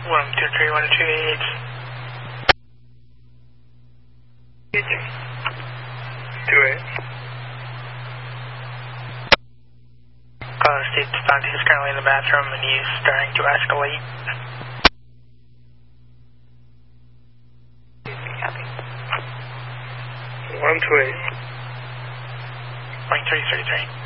123, 128. 28. Steve Desponte is currently in the bathroom and he's starting to escalate. Copy. 128. 2333.